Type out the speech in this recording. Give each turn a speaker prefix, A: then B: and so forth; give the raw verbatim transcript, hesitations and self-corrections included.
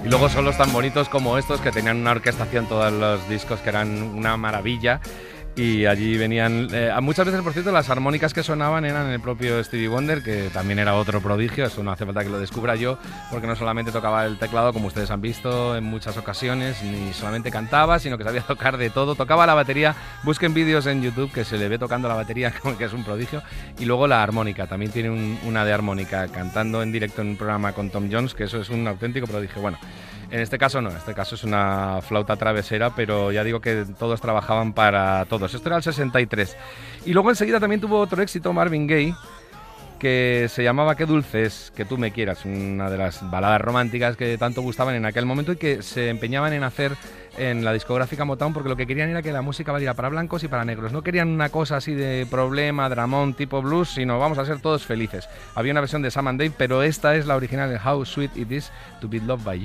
A: Y luego solos tan bonitos como estos, que tenían una orquestación todos los discos que eran una maravilla. Y allí venían, eh, muchas veces, por cierto, las armónicas que sonaban eran el propio Stevie Wonder, que también era otro prodigio. Eso no hace falta que lo descubra yo, porque no solamente tocaba el teclado, como ustedes han visto en muchas ocasiones, ni solamente cantaba, sino que sabía tocar de todo. Tocaba la batería, busquen vídeos en YouTube que se le ve tocando la batería, que es un prodigio. Y luego la armónica, también tiene un, una de armónica, cantando en directo en un programa con Tom Jones, que eso es un auténtico prodigio. Bueno, en este caso no, en este caso es una flauta travesera, pero ya digo que todos trabajaban para todos. Esto era el sesenta y tres. Y luego enseguida también tuvo otro éxito Marvin Gaye, que se llamaba Qué dulce es que tú me quieras, una de las baladas románticas que tanto gustaban en aquel momento y que se empeñaban en hacer en la discográfica Motown, porque lo que querían era que la música valiera para blancos y para negros. No querían una cosa así de problema, dramón, tipo blues, sino vamos a ser todos felices. Había una versión de Sam and Dave, pero esta es la original de How Sweet It Is to Be Loved by You.